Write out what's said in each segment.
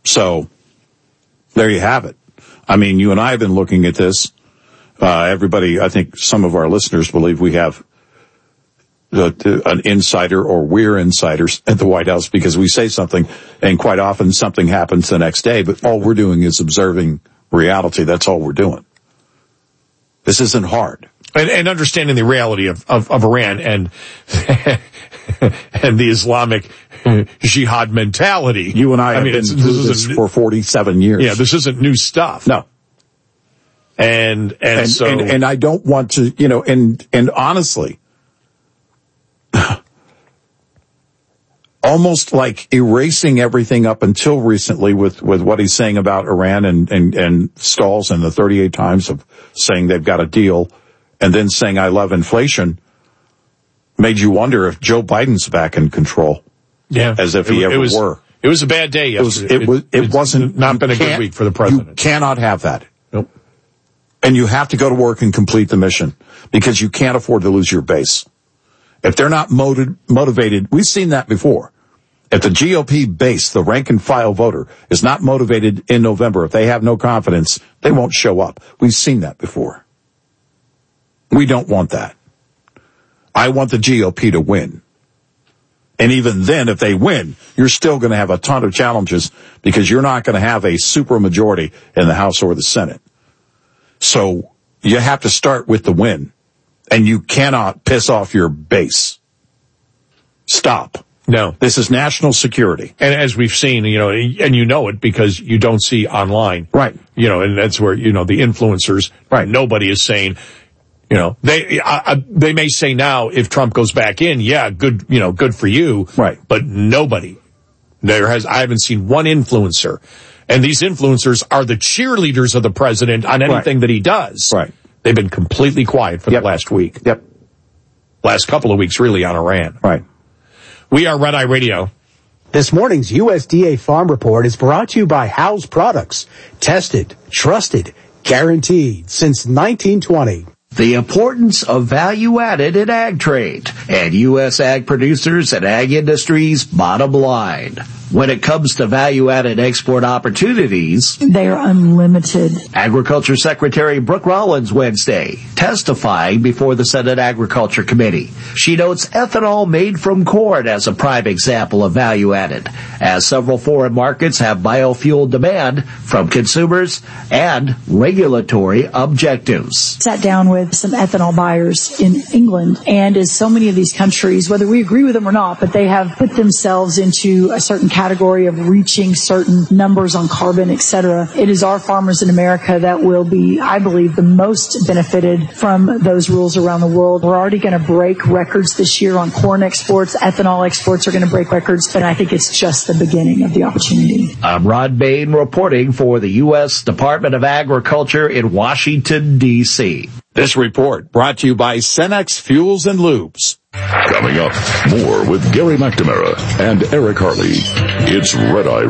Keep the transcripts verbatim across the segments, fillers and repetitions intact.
So there you have it. I mean, you and I have been looking at this. Uh, everybody, I think some of our listeners believe we have the, the, an insider, or we're insiders at the White House, because we say something and quite often something happens the next day, but all we're doing is observing reality. That's all we're doing. This isn't hard. And, and understanding the reality of, of, of Iran and and the Islamic jihad mentality. You and I, I have mean, been through this for forty-seven years. Yeah, this isn't new stuff. No. And, and, and so. And, and I don't want to, you know, and, and honestly, almost like erasing everything up until recently with, with what he's saying about Iran and, and, and stalls and the thirty-eight times of saying they've got a deal and then saying I love inflation made you wonder if Joe Biden's back in control. Yeah. As if he it, ever it was, were. It was a bad day yesterday. It was, it, it, it wasn't. Not been a good week for the president. You cannot have that. Nope. And you have to go to work and complete the mission because you can't afford to lose your base. If they're not motiv- motivated, we've seen that before. If the G O P base, the rank and file voter, is not motivated in November, if they have no confidence, they won't show up. We've seen that before. We don't want that. I want the G O P to win. And even then, if they win, you're still going to have a ton of challenges because you're not going to have a super majority in the House or the Senate. So you have to start with the win. And you cannot piss off your base. Stop. No. This is national security. And as we've seen, you know, and you know it because you don't see online. Right. You know, and that's where, you know, the influencers, right. Nobody is saying, you know, they, uh, they may say now if Trump goes back in, yeah, good, you know, good for you. Right. But nobody, there has, I haven't seen one influencer. And these influencers are the cheerleaders of the president on anything right. that he does. Right. They've been completely quiet for yep. the last week. Yep. Last couple of weeks, really, on Iran. Right. We are Red Eye Radio. This morning's U S D A Farm Report is brought to you by Howes Products. Tested, trusted, guaranteed since nineteen twenty. The importance of value added in ag trade and U S ag producers and ag industries bottom line. When it comes to value-added export opportunities, they are unlimited. Agriculture Secretary Brooke Rollins Wednesday testifying before the Senate Agriculture Committee. She notes ethanol made from corn as a prime example of value-added, as several foreign markets have biofuel demand from consumers and regulatory objectives. Sat down with some ethanol buyers in England, and as so many of these countries, whether we agree with them or not, but they have put themselves into a certain category of reaching certain numbers on carbon, et cetera. It is our farmers in America that will be, I believe, the most benefited from those rules around the world. We're already going to break records this year on corn exports. Ethanol exports are going to break records, but I think it's just the beginning of the opportunity. I'm Rod Bain reporting for the U S Department of Agriculture in Washington, D C This report brought to you by Cenex Fuels and Lubes. Coming up, more with Gary McNamara and Eric Harley. It's Red Eye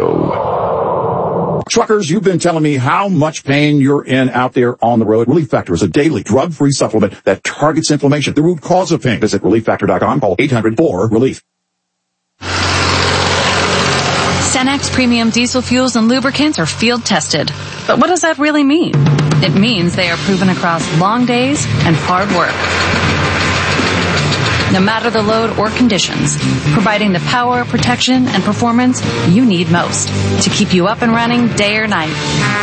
Radio. Truckers, you've been telling me how much pain you're in out there on the road. Relief Factor is a daily drug-free supplement that targets inflammation, the root cause of pain. Visit relief factor dot com. Call eight hundred four relief. Cenex Premium Diesel Fuels and Lubricants are field tested. But what does that really mean? It means they are proven across long days and hard work. No matter the load or conditions, providing the power, protection, and performance you need most to keep you up and running day or night.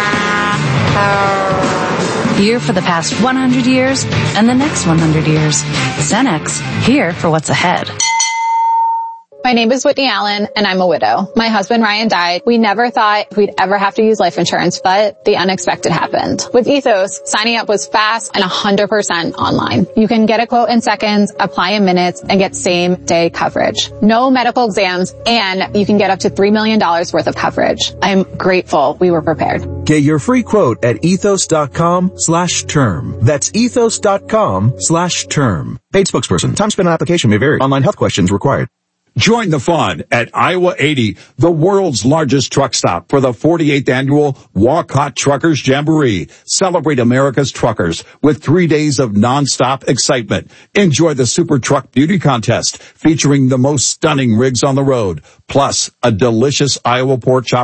Here for the past one hundred years and the next one hundred years. Cenex, here for what's ahead. My name is Whitney Allen, and I'm a widow. My husband, Ryan, died. We never thought we'd ever have to use life insurance, but the unexpected happened. With Ethos, signing up was fast and one hundred percent online. You can get a quote in seconds, apply in minutes, and get same-day coverage. No medical exams, and you can get up to three million dollars worth of coverage. I'm grateful we were prepared. Get your free quote at ethos.com slash term. That's ethos.com slash term. Paid spokesperson. Time spent on application may vary. Online health questions required. Join the fun at Iowa eighty, the world's largest truck stop, for the forty-eighth annual Walcott Truckers Jamboree. Celebrate America's truckers with three days of nonstop excitement. Enjoy the Super Truck Beauty Contest featuring the most stunning rigs on the road, plus a delicious Iowa pork chop